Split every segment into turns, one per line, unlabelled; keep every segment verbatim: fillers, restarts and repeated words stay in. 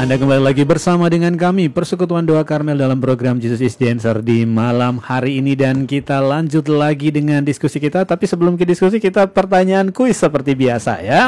Anda kembali lagi bersama dengan kami Persekutuan Doa Karmel dalam program Jesus is the Answer di malam hari ini. Dan kita lanjut lagi dengan diskusi kita. Tapi sebelum ke diskusi kita pertanyaan kuis seperti biasa ya.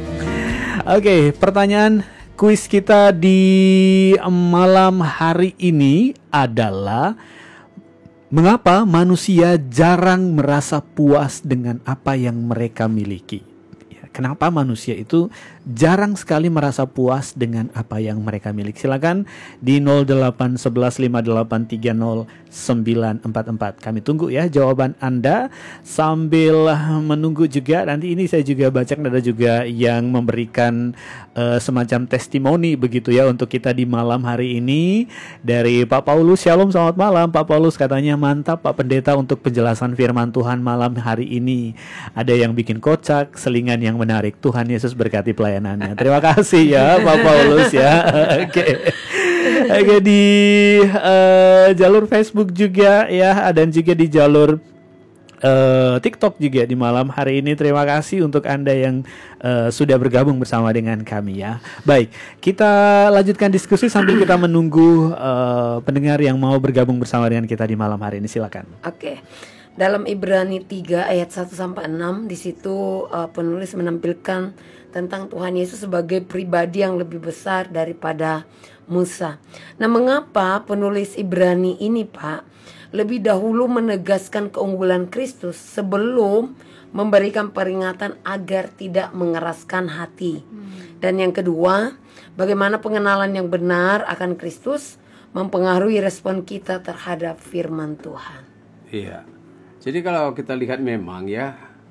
Oke, pertanyaan kuis kita di malam hari ini adalah: mengapa manusia jarang merasa puas dengan apa yang mereka miliki? Kenapa manusia itu jarang sekali merasa puas dengan apa yang mereka miliki? Silakan di nol delapan satu satu lima delapan tiga nol sembilan empat empat. Kami tunggu ya jawaban Anda. Sambil menunggu juga, nanti ini saya juga baca ada juga yang memberikan uh, semacam testimoni begitu ya untuk kita di malam hari ini. Dari Pak Paulus. Shalom, selamat malam Pak Paulus. Katanya mantap Pak Pendeta untuk penjelasan firman Tuhan malam hari ini. Ada yang bikin kocak, selingan yang menarik. Tuhan Yesus berkati pelayanannya. Terima kasih ya Pak Paulus ya. Oke. Oke, di uh, jalur Facebook juga ya, dan juga di jalur uh, TikTok juga di malam hari ini. Terima kasih untuk Anda yang uh, sudah bergabung bersama dengan kami ya. Baik, kita lanjutkan diskusi sambil kita menunggu uh, pendengar yang mau bergabung bersama dengan kita di malam hari ini. Silakan.
Oke. Dalam Ibrani tiga ayat satu sampai enam, di situ uh, penulis menampilkan tentang Tuhan Yesus sebagai pribadi yang lebih besar daripada Musa. Nah, mengapa penulis Ibrani ini, Pak, lebih dahulu menegaskan keunggulan Kristus sebelum memberikan peringatan agar tidak mengeraskan hati? Hmm. Dan yang kedua, bagaimana pengenalan yang benar akan Kristus mempengaruhi respon kita terhadap firman Tuhan?
Iya. Jadi kalau kita lihat memang ya,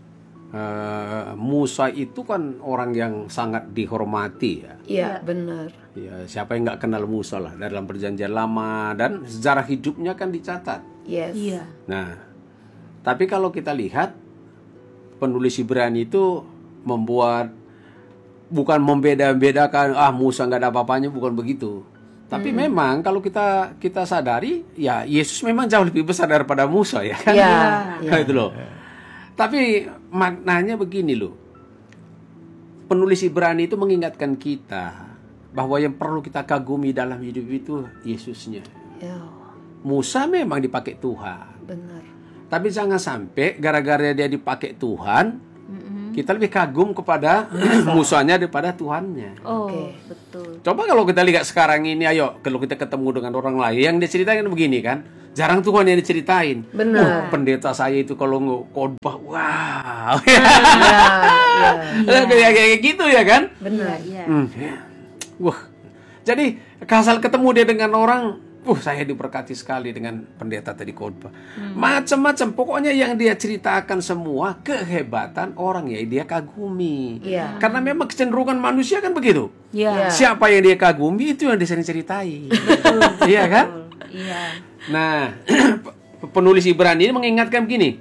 uh, Musa itu kan orang yang sangat dihormati ya.
Iya, benar.
Ya, siapa yang nggak kenal Musa lah dalam perjanjian lama, dan sejarah hidupnya kan dicatat.
Yes.
Iya.
Nah, tapi kalau kita lihat penulis Ibrani itu membuat, bukan membeda-bedakan ah Musa nggak ada apa-apanya, bukan begitu. Tapi hmm. memang kalau kita kita sadari ya Yesus memang jauh lebih besar daripada Musa ya kan.
Ya,
ya. Itu loh. Tapi maknanya begini loh. Penulis Ibrani itu mengingatkan kita bahwa yang perlu kita kagumi dalam hidup itu Yesusnya.
Ya.
Musa memang dipakai Tuhan.
Benar.
Tapi jangan sampai gara-gara dia dipakai Tuhan, mm-hmm. kita lebih kagum kepada Musanya daripada Tuhannya.
Oh,
okay.
betul.
Coba kalau kita lihat sekarang ini, ayo kalau kita ketemu dengan orang lain yang dia ceritakan begini kan, jarang Tuhan yang diceritain.
Benar.
Oh, pendeta saya itu kalau khotbah, wow.
Ya, ya,
ya. Kayak gitu ya kan?
Benar.
Ya.
Hmm, ya. Wah. Jadi asal ketemu dia dengan orang, uh saya diberkati sekali dengan pendeta tadi khotbah. Hmm. Macam-macam, pokoknya yang dia ceritakan semua kehebatan orang ya dia kagumi.
Ya.
Karena memang kecenderungan manusia kan begitu.
Ya.
Siapa yang dia kagumi itu yang dia sering ceritain. Iya kan?
Iya.
Nah, penulis Ibrani ini mengingatkan begini.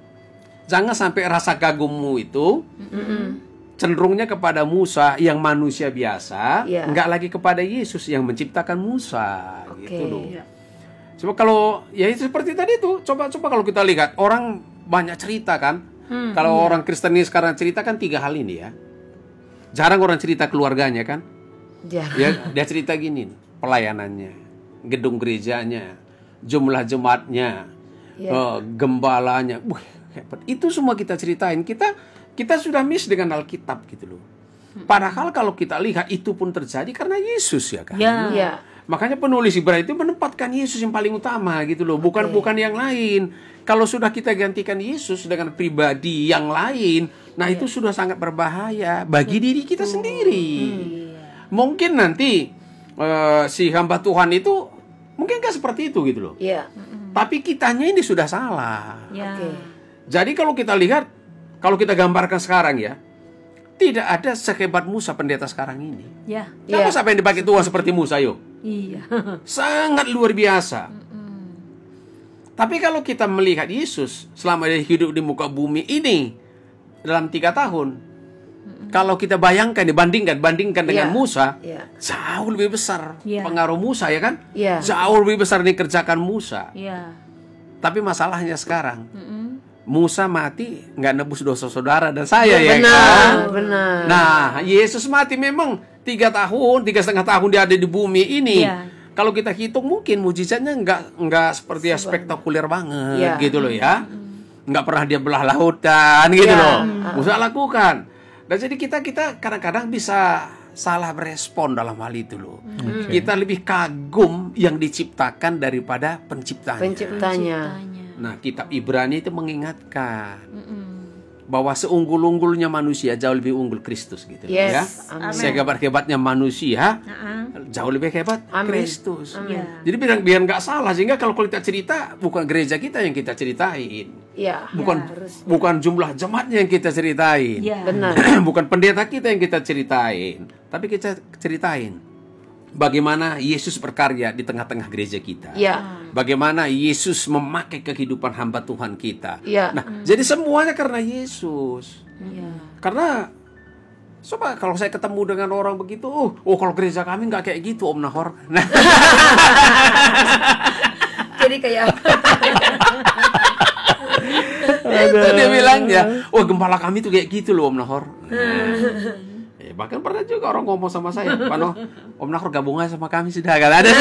Jangan sampai rasa kagummu itu mm-mm. cenderungnya kepada Musa yang manusia biasa,
yeah.
enggak lagi kepada Yesus yang menciptakan Musa.
Okay.
Gitu loh.
Yeah.
Coba kalau ya itu seperti tadi tuh, coba-coba kalau kita lihat orang banyak cerita kan. Hmm, kalau iya. orang Kristen ini sekarang cerita kan tiga hal ini ya. Jarang orang cerita keluarganya kan.
Jarang.
Ya, dia cerita gini, pelayanannya, gedung gerejanya, jumlah jemaatnya, yeah. uh, gembalanya. Wah, hebat. Itu semua kita ceritain. Kita kita sudah miss dengan Alkitab gitu loh. Padahal kalau kita lihat itu pun terjadi karena Yesus ya kan.
Ya.
Ya.
Makanya penulis Ibrani itu menempatkan Yesus yang paling utama gitu loh, bukan okay. bukan yang lain. Kalau sudah kita gantikan Yesus dengan pribadi yang lain, nah yeah. itu sudah sangat berbahaya bagi Betul. diri kita sendiri. Hmm. Mungkin nanti uh, si hamba Tuhan itu mungkin gak seperti itu gitu loh.
Yeah.
Tapi kitanya ini sudah salah.
Yeah.
Okay.
Jadi kalau kita lihat, kalau kita gambarkan sekarang ya, tidak ada sehebat Musa pendeta sekarang ini.
Ya.
Siapa
Ya.
siapa yang dipakai Tuhan seperti Musa, yuk?
Iya.
Sangat luar biasa. Mm-mm. Tapi kalau kita melihat Yesus selama dia hidup di muka bumi ini dalam tiga tahun, Mm-mm. kalau kita bayangkan, dibandingkan, bandingkan dengan
Ya.
Musa,
Ya.
jauh lebih besar
Ya.
pengaruh Musa ya kan?
Ya.
Jauh lebih besar dikerjakan Musa.
Iya.
Tapi masalahnya sekarang,
Mm-mm.
Musa mati nggak nebus dosa saudara dan saya
ya,
ya
benar,
kan?
benar.
Nah, Yesus mati memang tiga tahun, tiga setengah tahun dia ada di bumi ini.
Iya.
Kalau kita hitung mungkin mujizatnya nggak nggak seperti ya spektakuler banget
Iya.
gitu loh ya. Nggak pernah dia belah lautan gitu
Iya.
loh. Musa lakukan. Dan jadi kita kita kadang-kadang bisa salah berespon dalam hal itu loh.
Oke.
Kita lebih kagum yang diciptakan daripada penciptanya.
Penciptanya.
Ciptanya.
Nah, kitab Ibrani itu mengingatkan
Mm-mm.
bahwa seunggul-unggulnya manusia jauh lebih unggul Kristus gitu
Yes.
ya.
Amin.
Sehebat-hebatnya manusia
Nah,
jauh lebih hebat
Amin.
Kristus.
Iya.
Jadi biar biar nggak salah, sehingga kalau kita cerita bukan gereja kita yang kita ceritain,
Ya.
bukan
harus.
bukan jumlah jemaatnya yang kita ceritain,
Iya.
Benar.
bukan pendeta kita yang kita ceritain, tapi kita ceritain bagaimana Yesus berkarya di tengah-tengah gereja kita.
Ya.
Bagaimana Yesus memakai kehidupan hamba Tuhan kita.
Ya.
Nah, jadi semuanya karena Yesus.
Iya.
Karena coba kalau saya ketemu dengan orang begitu, oh, oh kalau gereja kami nggak kayak gitu Om Nahor. Nah,
Jadi kayak
itu dia bilangnya, oh gembala kami tuh kayak gitu loh Om Nahor. Nah, eh, bahkan pernah juga orang ngomong sama saya, Pak Noh, Om Nahor gabung aja sama kami sudah kan ada.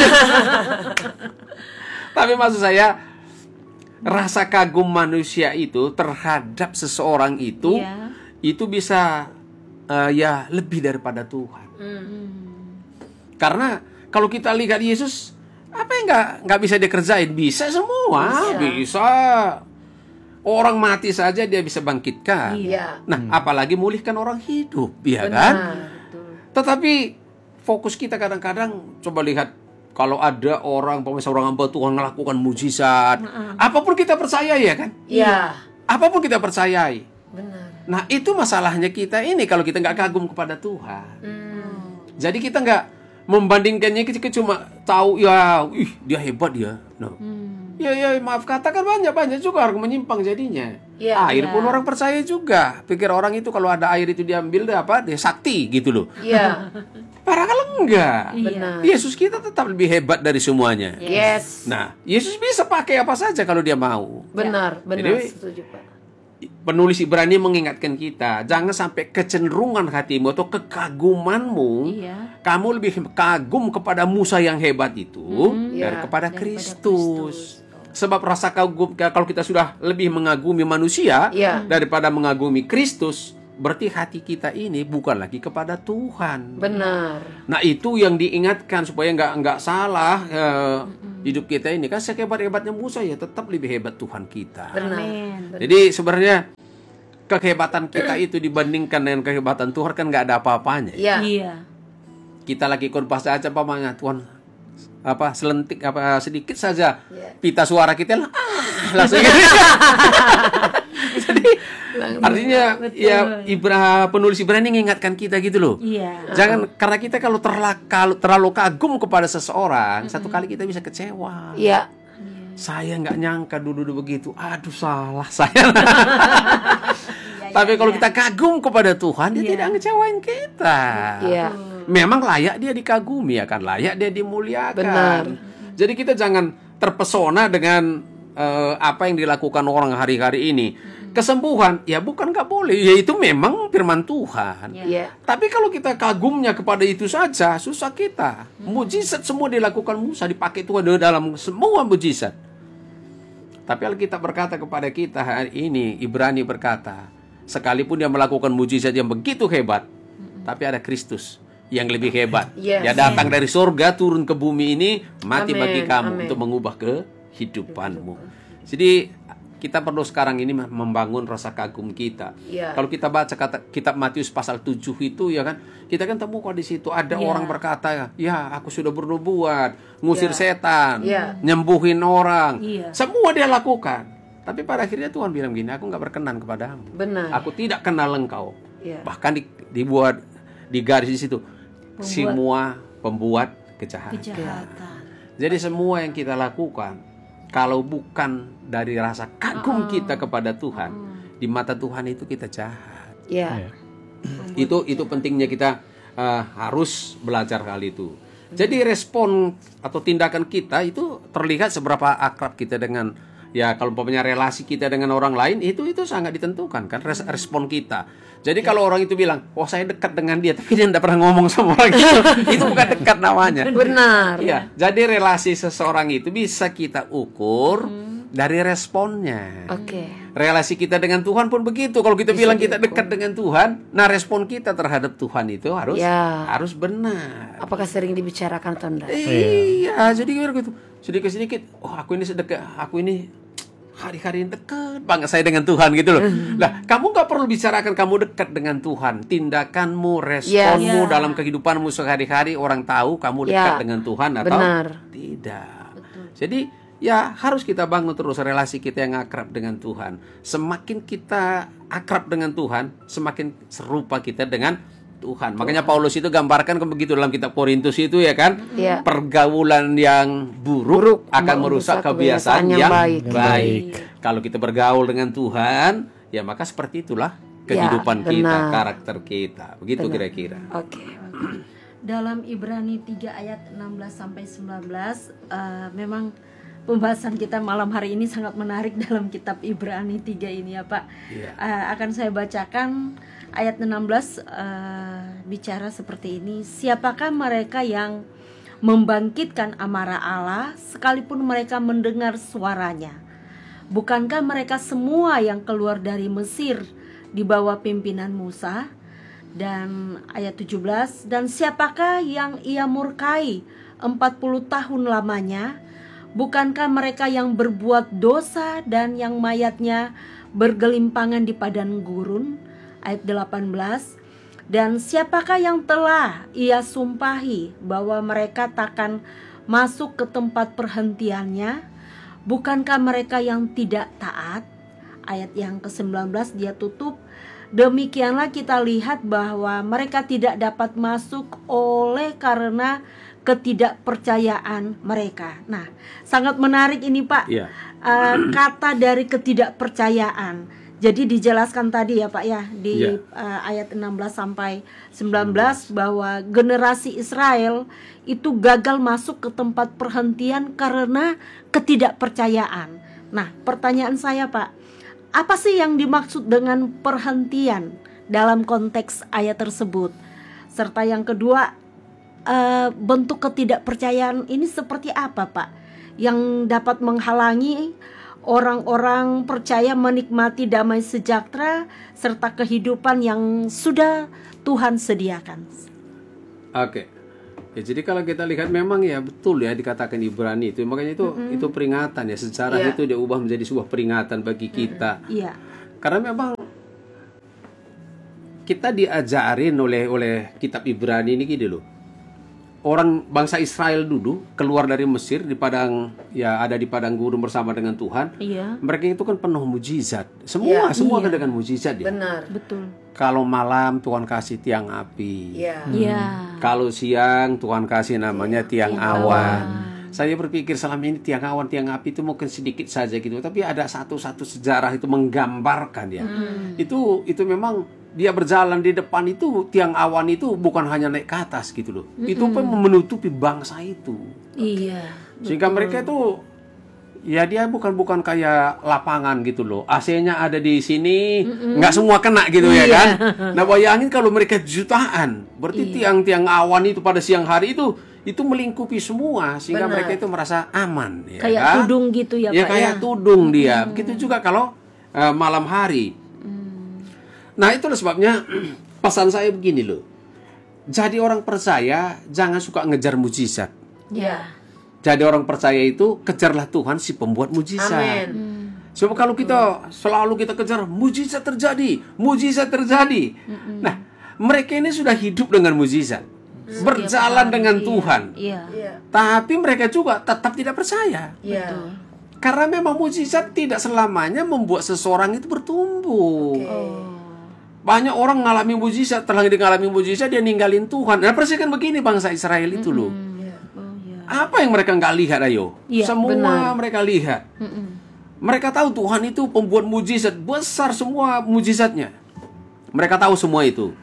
Tapi maksud saya, rasa kagum manusia itu terhadap seseorang itu,
Iya.
itu bisa eh, ya lebih daripada Tuhan.
Mm.
Karena kalau kita lihat Yesus, apa yang nggak nggak bisa dikerjain? Bisa semua,
Bisa.
bisa. Orang mati saja dia bisa bangkitkan.
Iya.
Nah, apalagi mulihkan orang hidup, ya
Benar.
kan?
Betul.
Tetapi fokus kita kadang-kadang coba lihat kalau ada orang, pokoknya seorang hamba Tuhan melakukan mujizat, apapun kita percaya ya kan?
Iya.
Apapun kita percayai.
Benar.
Nah, itu masalahnya kita ini kalau kita nggak kagum kepada Tuhan.
Hmm.
Jadi kita nggak membandingkannya, kita cuma tahu ya, ih dia hebat ya. No. Ya ya maaf katakan banyak banyak juga orang menyimpang jadinya.
Ya,
air
ya.
pun orang percaya juga. Pikir orang itu kalau ada air itu diambil dia apa? Dia sakti gitu loh.
Iya.
Padahal enggak.
Benar.
Yesus kita tetap lebih hebat dari semuanya.
Yes.
Nah, Yesus bisa pakai apa saja kalau dia mau.
Benar, benar.
Jadi-
Setuju, Pak.
Penulis Ibrani mengingatkan kita, jangan sampai kecenderungan hatimu atau kekagumanmu,
Iya.
kamu lebih kagum kepada Musa yang hebat itu
Iya.
dari kepada
Daripada
Kristus. Sebab rasa kagum, kalau kita sudah lebih mengagumi manusia
Iya.
daripada mengagumi Kristus, berarti hati kita ini bukan lagi kepada Tuhan.
Benar.
Nah, itu yang diingatkan supaya nggak nggak salah eh, hidup kita ini. Kan sehebat-hebatnya Musa ya tetap lebih hebat Tuhan kita.
Benar.
Amin.
Jadi sebenarnya kehebatan kita itu dibandingkan dengan kehebatan Tuhan kan nggak ada apa-apanya.
Iya.
Iya.
Kita lagi khotbah saja pamannya Tuhan apa selentik apa sedikit saja
Iya.
pita suara kita lah ah, langsung. Jadi artinya
Betul.
ya Ibra penulis Ibrani mengingatkan kita gitu loh.
Iya.
Jangan karena kita kalau terla, kalau terlalu kagum kepada seseorang, satu kali kita bisa kecewa.
Iya.
Saya nggak nyangka dulu-dulu begitu. Aduh salah saya. Tapi kalau kita kagum kepada Tuhan, dia
Iya.
tidak ngecewain kita.
Iya.
Memang layak dia dikagumi, akan layak dia dimuliakan.
Benar.
Jadi kita jangan terpesona dengan eh, apa yang dilakukan orang hari-hari ini. Kesembuhan, ya bukan nggak boleh. Ya itu memang firman Tuhan.
Iya.
Tapi kalau kita kagumnya kepada itu saja, susah kita. Mujizat semua dilakukan Musa, dipakai Tuhan dalam semua mujizat. Tapi Alkitab berkata kepada kita hari ini, Ibrani berkata, sekalipun dia melakukan mujizat yang begitu hebat, tapi ada Kristus yang lebih hebat.
Yes.
Dia datang dari surga turun ke bumi ini, mati
Amin,
bagi kamu
amin.
untuk mengubah kehidupanmu. Jadi kita perlu sekarang ini membangun rasa kagum kita.
Iya.
Kalau kita baca kata kitab Matius pasal tujuh itu ya kan, kita kan temukan di situ ada
Iya.
orang berkata, "Ya, aku sudah bernubuat, ngusir
Iya.
setan,
Iya.
nyembuhin orang."
Iya.
Semua dia lakukan. Tapi pada akhirnya Tuhan bilang gini, "Aku nggak berkenan kepadamu.
Benar.
Aku tidak kenal engkau."
Iya.
Bahkan di, dibuat di garis di situ, semua pembuat kejahatan.
Kejahatan.
Jadi semua yang kita lakukan, kalau bukan dari rasa kagum kita kepada Tuhan, di mata Tuhan itu kita jahat.
Iya.
Iya.
Itu itu pentingnya kita uh, harus belajar hal itu. Jadi respon atau tindakan kita itu terlihat seberapa akrab kita dengan ya kalau umpamanya relasi kita dengan orang lain itu itu sangat ditentukan kan res- respon kita. Jadi kalau orang itu bilang, "Oh, saya dekat dengan dia," tapi dia tidak pernah ngomong sama orang itu, itu bukan dekat namanya.
Benar.
Iya, jadi relasi seseorang itu bisa kita ukur hmm. dari responnya.
Oke.
Relasi kita dengan Tuhan pun begitu. Kalau kita
Bisa
bilang kita
diukur.
dekat dengan Tuhan, nah respon kita terhadap Tuhan itu harus
Ya.
harus benar.
Apakah sering dibicarakan atau enggak?
Iya, jadi gitu. Sedikit-sedikit, oh aku ini sedekat, aku ini hari-hari ini dekat banget saya dengan Tuhan gitu loh. Lah, kamu nggak perlu bicarakan kamu dekat dengan Tuhan. Tindakanmu, responmu
Ya.
dalam kehidupanmu sehari-hari orang tahu kamu dekat
Ya.
dengan Tuhan atau
Benar.
tidak. Jadi ya harus kita bangun terus relasi kita yang akrab dengan Tuhan. Semakin kita akrab dengan Tuhan, semakin serupa kita dengan Tuhan. Makanya Paulus itu gambarkan begitu dalam kitab Korintus itu ya kan.
Ya.
Pergaulan yang buruk,
Buruk
akan merusak kebiasaan, yang, baik.
baik.
Kalau kita bergaul dengan Tuhan, ya maka seperti itulah kehidupan
Ya,
kita,
benar.
karakter kita. Begitu
Benar.
kira-kira.
Oke.
Dalam Ibrani tiga ayat enam belas sampai sembilan belas uh, memang pembahasan kita malam hari ini sangat menarik dalam kitab Ibrani tiga ini ya Pak.
Iya.
Uh, akan saya bacakan ayat enam belas uh, bicara seperti ini. Siapakah mereka yang membangkitkan amarah Allah sekalipun mereka mendengar suaranya? Bukankah mereka semua yang keluar dari Mesir di bawah pimpinan Musa? Dan ayat tujuh belas, dan siapakah yang ia murkai empat puluh tahun lamanya? Bukankah mereka yang berbuat dosa dan yang mayatnya bergelimpangan di padang gurun? Ayat delapan belas, dan siapakah yang telah ia sumpahi bahwa mereka takkan masuk ke tempat perhentiannya? Bukankah mereka yang tidak taat? Ayat yang ke sembilan belas dia tutup, demikianlah kita lihat bahwa mereka tidak dapat masuk oleh karena ketidakpercayaan mereka. Nah, sangat menarik ini Pak.
Iya.
Uh, kata dari ketidakpercayaan. Jadi dijelaskan tadi ya Pak ya di
Iya.
uh, ayat enam belas sampai sembilan belas bahwa generasi Israel itu gagal masuk ke tempat perhentian karena ketidakpercayaan. Nah, pertanyaan saya Pak, apa sih yang dimaksud dengan perhentian dalam konteks ayat tersebut? Serta yang kedua, uh, bentuk ketidakpercayaan ini seperti apa Pak yang dapat menghalangi orang-orang percaya menikmati damai sejahtera serta kehidupan yang sudah Tuhan sediakan?
Oke. Ya, jadi kalau kita lihat memang ya betul ya dikatakan Ibrani itu, makanya itu mm-hmm. itu peringatan ya, sejarah
Yeah.
itu dia ubah menjadi sebuah peringatan bagi kita.
Iya.
Karena memang kita diajarin oleh oleh kitab Ibrani ini gini loh. Orang bangsa Israel dulu keluar dari Mesir di padang ya ada di padang gurun bersama dengan Tuhan.
Iya.
Mereka itu kan penuh mujizat. Semua
Ya,
semua
iya.
kan dengan mujizat ya.
Benar.
Betul.
Kalau malam Tuhan kasih tiang api.
Iya.
Iya.
Kalau siang Tuhan kasih namanya tiang,
tiang
awan.
awan.
Saya berpikir selama ini tiang awan, tiang api itu mungkin sedikit saja gitu, tapi ada satu-satu sejarah itu menggambarkan ya.
Hmm.
Itu itu memang dia berjalan di depan itu tiang awan itu bukan hanya naik ke atas gitu loh. Mm-mm. Itu pun menutupi bangsa itu.
Iya.
Sehingga mereka itu ya dia bukan bukan kayak lapangan gitu loh. A C-nya ada di sini, nggak semua kena gitu ya
Iya.
kan. Nah, bayangin kalau mereka jutaan, berarti
Iya.
tiang-tiang awan itu pada siang hari itu itu melingkupi semua sehingga
Benar.
mereka itu merasa aman ya
Kayak
kan?
tudung gitu ya,
Ya
Pak
kayak
ya.
tudung dia. Begitu juga kalau uh, malam hari. Nah, itulah sebabnya pesan saya begini loh. Jadi orang percaya jangan suka ngejar mujizat.
Iya.
Jadi orang percaya itu kejarlah Tuhan si pembuat mujizat.
Amin.
Sebab kalau kita selalu kita kejar mujizat terjadi, mujizat terjadi. Nah, mereka ini sudah hidup dengan mujizat. Berjalan
hari,
dengan
iya.
Tuhan.
Iya.
Iya.
Tapi mereka juga tetap tidak percaya.
Iya.
Karena memang mujizat tidak selamanya membuat seseorang itu bertumbuh.
Oke.
Oh.
Banyak orang mengalami mujizat, setelah dia mengalami mujizat dia ninggalin Tuhan. Nah, persis kan begini bangsa Israel itu loh.
Iya.
Oh iya.
Apa yang mereka nggak lihat ayo?
Iya,
Semua
benar.
mereka lihat.
Mm-mm.
Mereka tahu Tuhan itu pembuat mujizat, besar semua mujizatnya. Mereka tahu semua itu.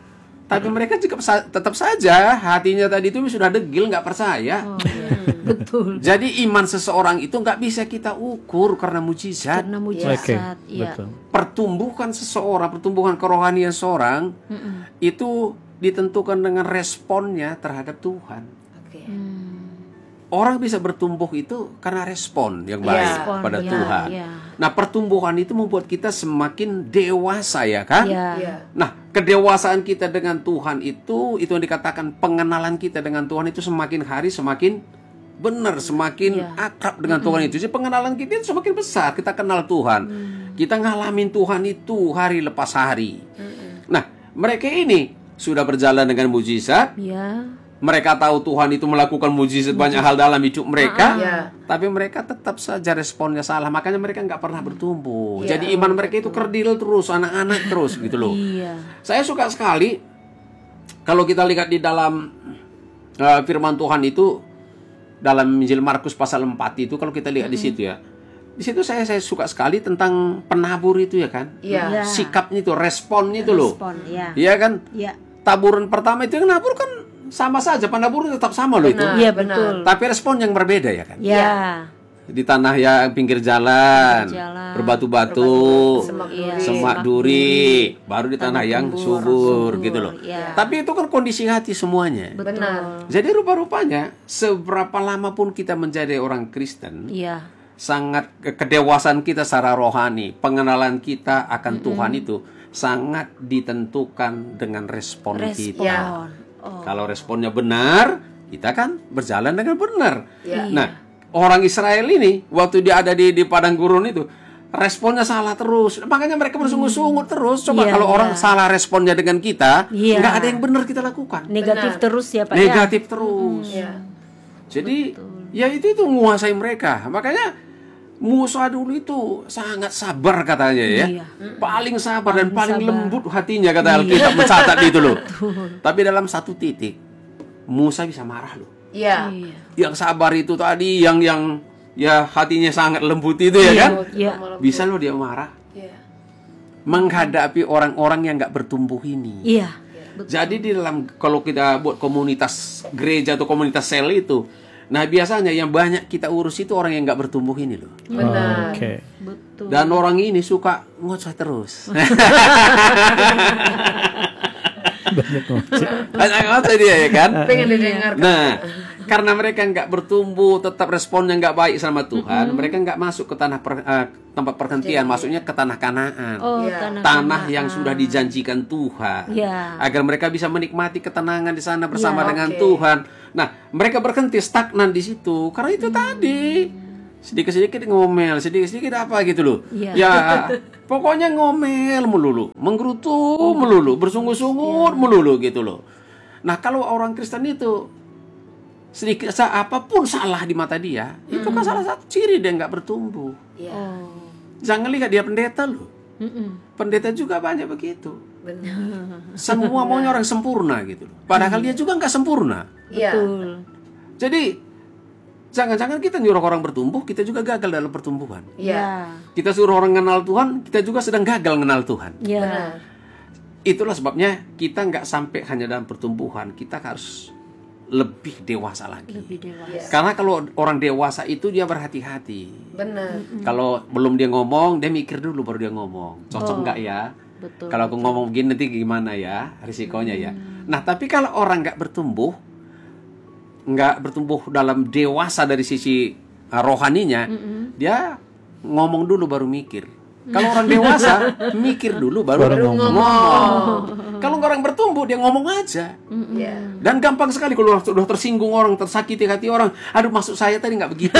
Tapi mereka juga sa- tetap saja hatinya tadi itu sudah degil, nggak percaya.
Oh, iya. Betul.
Jadi iman seseorang itu nggak bisa kita ukur karena mujizat.
Karena
Oke,
mujizat, iya.
betul.
Pertumbuhan seseorang, pertumbuhan kerohanian seorang
Mm-mm.
itu ditentukan dengan responnya terhadap Tuhan.
Oke.
Hmm.
Orang bisa bertumbuh itu karena respon yang baik
Respon,
pada
ya,
Tuhan.
ya.
Nah, pertumbuhan itu membuat kita semakin dewasa, ya kan?
Iya.
Iya.
Nah, kedewasaan kita dengan Tuhan itu, itu yang dikatakan pengenalan kita dengan Tuhan itu semakin hari semakin benar, semakin
Iya.
akrab dengan Tuhan itu. Jadi pengenalan kita itu semakin besar, kita kenal Tuhan. Kita ngalamin Tuhan itu hari lepas hari. Nah, mereka ini sudah berjalan dengan mujizat.
Ya.
Mereka tahu Tuhan itu melakukan mujizat banyak hal dalam hidup mereka,
Ya.
tapi mereka tetap saja responnya salah. Makanya mereka nggak pernah bertumbuh.
Ya,
Jadi iman mereka itu kerdil terus, anak-anak terus gitu loh.
Iya.
Saya suka sekali kalau kita lihat di dalam uh, firman Tuhan itu dalam Injil Markus pasal empat itu, kalau kita lihat di situ ya. Di situ saya saya suka sekali tentang penabur itu ya kan.
Iya.
Ya.
Sikapnya itu, responnya itu loh.
Respon, ya.
Iya kan?
Iya.
Taburan pertama itu yang nabur kan sama saja, penabur tetap sama loh itu.
Benar.
Iya,
benar.
betul.
Tapi respon yang berbeda ya kan.
Ya.
Di tanah yang pinggir jalan,
Pinggir jalan.
berbatu-batu,
Semak
Iya.
duri.
semak duri, baru di tanah,
Tanah
yang
gembur,
subur,
subur,
gitu loh.
iya.
Tapi itu kan kondisi hati semuanya.
Betul.
Benar.
Jadi rupa-rupanya seberapa lama pun kita menjadi orang Kristen,
Iya.
sangat ke- kedewasaan kita secara rohani, pengenalan kita akan Tuhan itu sangat ditentukan dengan respon,
Respon.
kita.
Oh.
Kalau responnya benar, kita kan berjalan dengan benar.
Ya.
Nah, orang Israel ini waktu dia ada di di padang gurun itu, responnya salah terus. Makanya mereka bersungguh-sungguh terus. Coba
Iya,
kalau
iya.
orang salah responnya dengan kita,
Iya.
nggak ada yang benar kita lakukan.
Negatif
Benar.
terus ya, Pak.
Negatif terus.
Ya.
Jadi ya itu itu menguasai mereka. Makanya Musa dulu itu sangat sabar katanya ya.
Iya.
Paling sabar dan paling
sabar.
lembut hatinya kata Alkitab mencatat itu loh. Tapi dalam satu titik Musa bisa marah loh.
Iya.
Iya.
Yang sabar itu tadi yang yang ya hatinya sangat lembut itu ya kan?
Iya.
Bisa loh dia marah
Iya.
menghadapi orang-orang yang nggak bertumbuh ini.
Iya.
Jadi di dalam kalau kita buat komunitas gereja atau komunitas sel itu, nah biasanya yang banyak kita urus itu orang yang nggak bertumbuh ini loh.
Benar.
Oke.
Betul.
Dan orang ini suka ngoceh terus.
Banyak ngoceh.
Banyak ngoceh dia ya kan.
Pengen didengarkan.
Nah, karena mereka nggak bertumbuh, tetap responnya nggak baik sama Tuhan, mereka nggak masuk ke tanah per- eh, tempat perhentian, maksudnya ke tanah Kanaan.
Oh,
Iya.
tanah,
Tanah
Kanaan.
yang sudah dijanjikan Tuhan,
Ya.
agar mereka bisa menikmati ketenangan di sana bersama
Ya,
dengan
oke.
Tuhan. Nah, mereka berhenti stagnan di situ karena itu tadi sedikit-sedikit ngomel, sedikit-sedikit apa gitu loh.
Iya.
Ya, pokoknya ngomel melulu, menggerutu melulu, bersungguh-sungguh melulu gitu loh. Nah, kalau orang Kristen itu sedikit sa- apapun salah di mata dia, itu kan salah satu ciri dia nggak bertumbuh.
Iya.
Oh.
Jangan lihat dia pendeta loh.
Mm-mm.
Pendeta juga banyak begitu.
Benar.
Semua maunya orang sempurna gitu loh. Padahal dia juga nggak sempurna.
Iya.
Betul.
Jadi jangan-jangan kita nyuruh orang bertumbuh, kita juga gagal dalam pertumbuhan.
Iya.
Kita suruh orang kenal Tuhan, kita juga sedang gagal kenal Tuhan.
Ya.
Benar.
Itulah sebabnya kita nggak sampai hanya dalam pertumbuhan, kita harus lebih dewasa lagi.
Lebih dewasa.
Iya.
Karena kalau orang dewasa itu dia berhati-hati.
Benar.
Kalau belum dia ngomong, dia mikir dulu baru dia ngomong. Cocok
Oh.
nggak ya?
Betul.
Kalau aku ngomong begini nanti gimana ya risikonya ya. Nah tapi kalau orang nggak bertumbuh, nggak bertumbuh dalam dewasa dari sisi uh, rohaninya, dia ngomong dulu baru mikir. Kalau orang dewasa mikir dulu baru,
Baru
ngomong.
ngomong.
Kalau orang bertumbuh dia ngomong aja.
Iya.
Dan gampang sekali kalau sudah tersinggung orang, tersakiti hati orang. Aduh maksud saya tadi nggak begitu.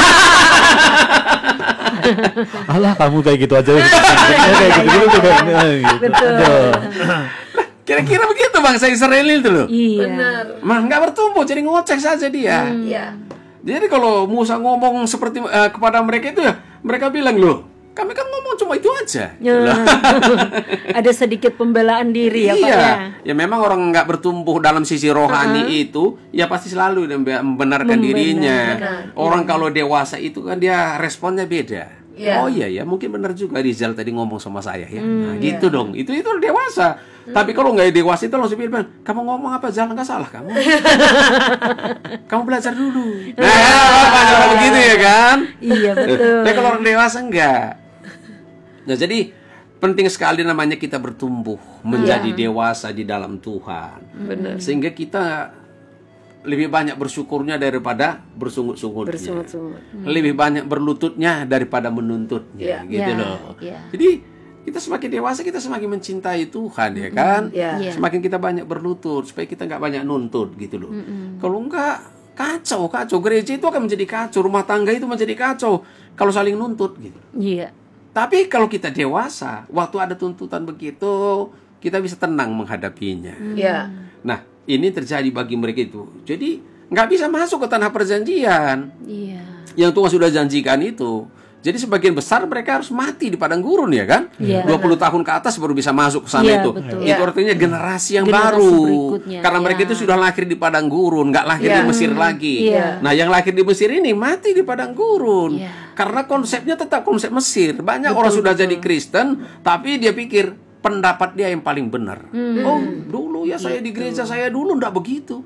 Alah kamu kayak gitu aja. Kayak gitu juga.
Betul.
Kira-kira begitu bangsa Israel itu loh.
Iya.
Benar.
Mah nggak bertumbuh, jadi ngoceh saja dia.
Iya.
Jadi kalau Musa ngomong seperti eh, kepada mereka itu ya, mereka bilang loh, kami kan ngomong cuma itu aja.
Ya. Ada sedikit pembelaan diri ya, Pak
Iya,
ya.
ya memang orang nggak bertumbuh dalam sisi rohani itu, ya pasti selalu dia membenarkan
Membenar.
dirinya.
Benar.
Orang kalau dewasa itu kan dia responnya beda.
Iya.
Oh iya ya, mungkin benar juga Rizal tadi ngomong sama saya ya. Nah, gitu dong. Itu itu dewasa. Tapi kalau nggak dewasa itu langsung bilang, kamu ngomong apa Zal, nggak salah kamu. Kamu belajar dulu. Nah, apa begitu ya kan?
Iya betul.
Tapi kalau orang dewasa enggak. Nah, jadi penting sekali namanya kita bertumbuh menjadi dewasa di dalam Tuhan.
Benar.
Sehingga kita lebih banyak bersyukurnya daripada bersungut-sungutnya.
Bersungut-sungut.
Lebih banyak berlututnya daripada menuntutnya,
Iya.
gitu
Ya,
loh.
ya.
Jadi kita semakin dewasa kita semakin mencintai Tuhan, ya kan?
Iya.
Iya.
Semakin kita banyak berlutut supaya kita nggak banyak nuntut, gitu loh. Kalau enggak kacau, kacau. Gereja itu akan menjadi kacau, rumah tangga itu menjadi kacau kalau saling nuntut, gitu.
Iya.
Tapi kalau kita dewasa, waktu ada tuntutan begitu, kita bisa tenang menghadapinya.
Iya.
Nah, ini terjadi bagi mereka itu. Jadi nggak bisa masuk ke tanah perjanjian
Iya.
yang Tuhan sudah janjikan itu. Jadi sebagian besar mereka harus mati di padang gurun, ya kan?
Iya.
dua puluh tahun ke atas baru bisa masuk ke sana
Iya,
itu.
betul.
Itu
Iya.
artinya generasi yang
Generasi
baru.
berikutnya,
Karena
iya.
mereka itu sudah lahir di padang gurun, nggak lahir
Iya.
di Mesir lagi.
Iya.
Nah, yang lahir di Mesir ini mati di padang gurun.
Iya.
Karena konsepnya tetap konsep Mesir. Banyak orang sudah jadi Kristen, tapi dia pikir pendapat dia yang paling benar. Oh, dulu ya saya di gereja saya dulu nggak begitu.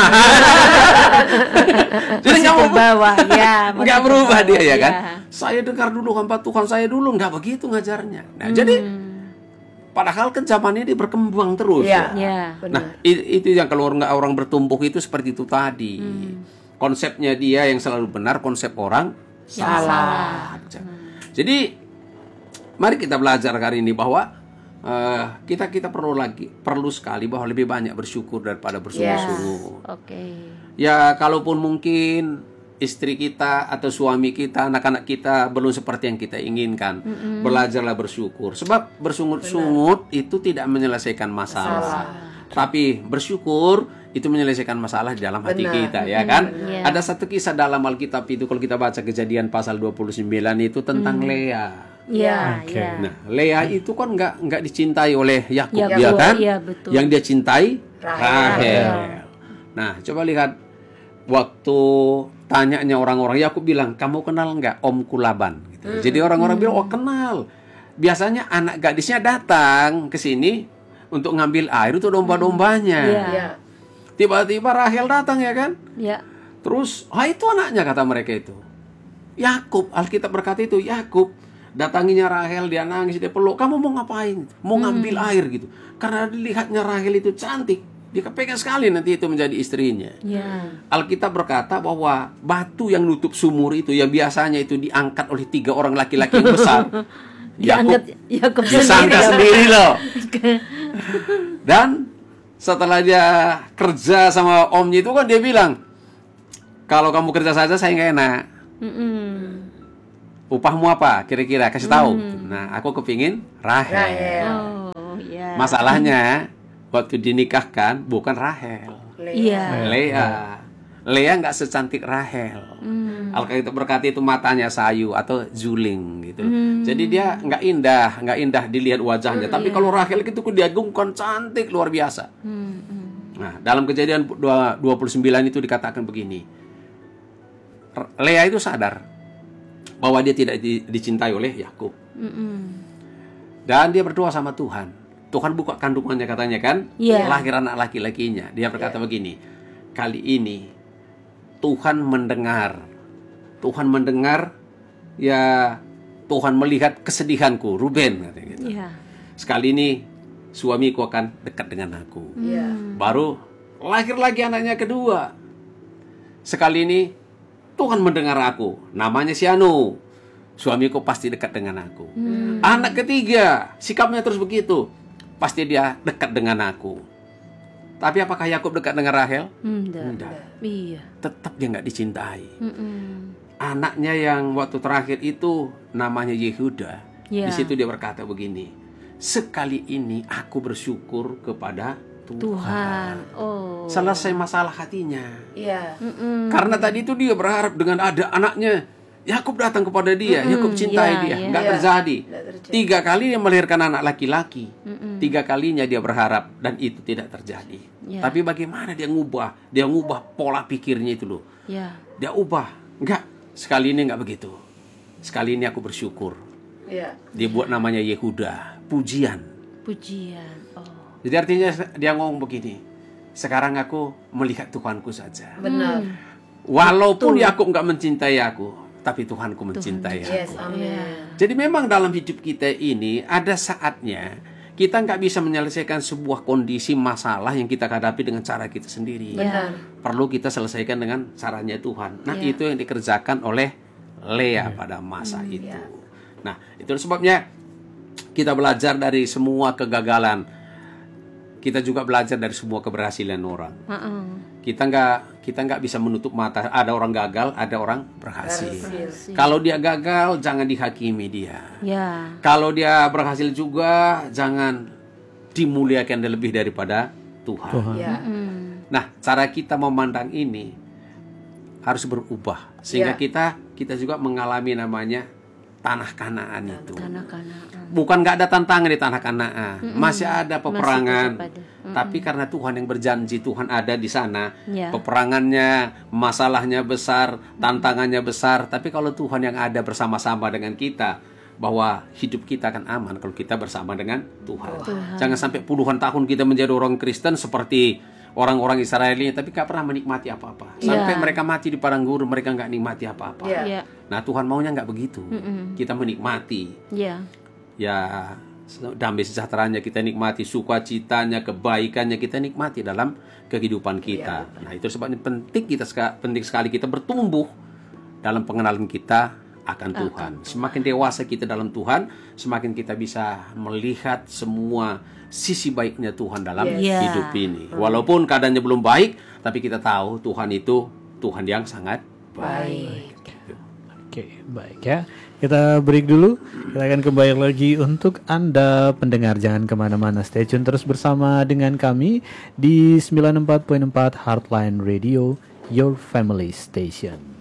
Jadi nggak mau
Terbawa, ya. masih
nggak berubah
terbawa,
dia ya kan.
ya.
Saya dengar dulu hamba Tuhan saya dulu nggak begitu ngajarnya. Nah, jadi padahal kan zamannya dia berkembang terus.
Iya.
Ya.
Nah, i- itu yang kalau orang orang bertumbuh itu seperti itu tadi. Konsepnya dia yang selalu benar, konsep orang salah. Jadi mari kita belajar hari ini bahwa eh, kita kita perlu lagi perlu sekali bahwa lebih banyak bersyukur daripada bersungguh-sungguh.
Oke.
Ya, kalaupun mungkin istri kita atau suami kita, anak-anak kita belum seperti yang kita inginkan, belajarlah bersyukur. Sebab bersungut-sungut itu tidak menyelesaikan masalah. Tapi bersyukur itu menyelesaikan masalah di dalam hati
Benar.
kita, ya kan?
Iya.
Ada satu kisah dalam Alkitab itu kalau kita baca Kejadian pasal dua puluh sembilan itu tentang Lea.
Iya,
Oke.
iya.
Nah, Lea itu kan nggak nggak dicintai oleh Yakub,
Yakub,
ya kan?
iya, betul.
Yang dia cintai
Rahel.
Rahel. Nah, coba lihat waktu tanyanya orang-orang, Yakub bilang, kamu kenal nggak omku Laban? Gitu. Jadi orang-orang bilang, oh kenal. Biasanya anak gadisnya datang ke sini untuk ngambil air itu domba-dombanya.
Iya.
Iya.
Tiba-tiba Rahel datang, ya kan?
Ya.
Terus, ah itu anaknya kata mereka itu. Yakub, Alkitab berkata itu Yakub. Datanginya Rahel, dia nangis, dia peluk. Kamu mau ngapain? Mau ngambil air gitu. Karena dilihatnya Rahel itu cantik. Dia kepengen sekali nanti itu menjadi istrinya.
Ya.
Alkitab berkata bahwa batu yang nutup sumur itu yang biasanya itu diangkat oleh tiga orang laki-laki yang besar.
Diangkat
Yakub
Yakub
disangka
sendiri.
sendiri loh. Dan setelah dia kerja sama omnya itu kan dia bilang, kalau kamu kerja saja saya nggak enak.
Mm-mm.
Upahmu apa? Kira-kira kasih tahu. Nah, aku kepingin Rahel.
Rahel.
Oh, ya.
Masalahnya waktu dinikahkan bukan Rahel,
Iya.
Lea. Lea nggak secantik Rahel.
Hmm.
Alkitab berkata itu matanya sayu atau juling gitu. Jadi dia nggak indah, nggak indah dilihat wajahnya. Tapi kalau Rahel itu diagungkan cantik luar biasa.
Hmm, hmm.
Nah, dalam Kejadian dua puluh sembilan itu dikatakan begini. Lea itu sadar bahwa dia tidak di- dicintai oleh Yakub.
Mm-mm.
Dan dia berdoa sama Tuhan. Tuhan buka kandungannya katanya kan.
Iya.
Lahir anak laki-lakinya. Dia berkata begini. Kali ini Tuhan mendengar. Tuhan mendengar. Ya Tuhan melihat kesedihanku. Ruben katanya gitu.
Iya.
Sekali ini suamiku akan dekat dengan aku.
Iya.
Baru lahir lagi anaknya kedua. Sekali ini Tuhan mendengar aku. Namanya si Anu. Suamiku pasti dekat dengan aku. Anak ketiga, sikapnya terus begitu. Pasti dia dekat dengan aku. Tapi apakah Yakub dekat dengan Rahel?
Enggak.
Enggak.
Iya.
Tetap dia nggak dicintai.
Mm-mm.
Anaknya yang waktu terakhir itu namanya Yehuda. Di
Ya.
situ dia berkata begini. Sekali ini aku bersyukur kepada Tuhan.
Tuhan. Oh.
Selesai masalah hatinya.
Iya.
Mm-mm.
Karena tadi itu dia berharap dengan ada anaknya, Yakub datang kepada dia, Yakub cintai
ya,
dia,
ya.
nggak
Ya,
terjadi.
nggak terjadi.
Tiga kali dia melahirkan anak laki-laki,
Mm-mm.
tiga kalinya dia berharap dan itu tidak terjadi.
Ya.
Tapi bagaimana dia ngubah, dia ngubah pola pikirnya itu loh,
Ya.
dia ubah, nggak sekali ini nggak begitu. sekali ini aku bersyukur.
Ya.
Dia buat namanya Yehuda, pujian.
Pujian. Oh.
Jadi artinya dia ngomong begini, sekarang aku melihat Tuhanku saja.
Benar.
Walaupun Yakub nggak mencintai aku, tapi Tuhanku mencintai aku.
Yes, amin.
Jadi memang dalam hidup kita ini ada saatnya kita nggak bisa menyelesaikan sebuah kondisi masalah yang kita hadapi dengan cara kita sendiri.
Benar.
Perlu kita selesaikan dengan caranya Tuhan. Nah,
Ya.
itu yang dikerjakan oleh Lea pada masa itu. Nah, itu sebabnya kita belajar dari semua kegagalan. Kita juga belajar dari semua keberhasilan orang.
Uh-uh.
Kita nggak kita nggak bisa menutup mata. Ada orang gagal, ada orang berhasil.
Berhasil.
Kalau dia gagal, jangan dihakimi dia.
Ya.
Kalau dia berhasil juga, jangan dimuliakan lebih daripada Tuhan.
Tuhan.
Ya.
Hmm.
Nah, cara kita memandang ini harus berubah sehingga
Ya.
kita kita juga mengalami namanya tanah Kanaan itu.
Tanah Kanaan.
Bukan nggak ada tantangan di tanah Kanaan, masih ada peperangan.
tetap ada. Mm-mm.
Tapi karena Tuhan yang berjanji, Tuhan ada di sana.
Ya.
Peperangannya, masalahnya besar, tantangannya besar. Tapi kalau Tuhan yang ada bersama-sama dengan kita, bahwa hidup kita akan aman kalau kita bersama dengan Tuhan. Jangan sampai puluhan tahun kita menjadi orang Kristen seperti orang-orang Israel ini, tapi gak pernah menikmati apa-apa. Sampai
Ya.
mereka mati di padang gurun, mereka gak nikmati apa-apa.
Ya.
Ya.
Nah, Tuhan maunya gak begitu.
Mm-mm.
Kita menikmati.
Ya.
Ya, damai sejahteranya kita nikmati, sukacitanya, kebaikannya kita nikmati dalam kehidupan kita. Nah, itu sebabnya penting kita penting sekali kita bertumbuh dalam pengenalan kita akan Tuhan. Semakin dewasa kita dalam Tuhan, semakin kita bisa melihat semua sisi baiknya Tuhan dalam
Yes.
hidup ini. Walaupun keadaannya belum baik, tapi kita tahu Tuhan itu Tuhan yang sangat baik.
Oke, baik ya. Kita break dulu. Kita akan kembali lagi untuk Anda pendengar. Jangan kemana-mana. Stay tune terus bersama dengan kami di sembilan puluh empat koma empat Heartline Radio, Your Family Station.